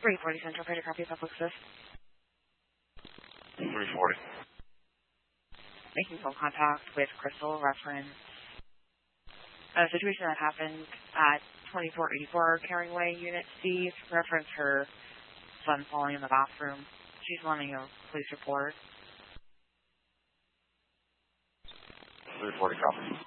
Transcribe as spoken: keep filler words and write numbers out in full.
three forty Central, Credit Copy, Public Assist. three forty. Making phone contact with Crystal, reference a situation that happened at twenty-four eighty-four Caringway, Unit C, reference her son falling in the bathroom. She's wanting a police report. three forty copy.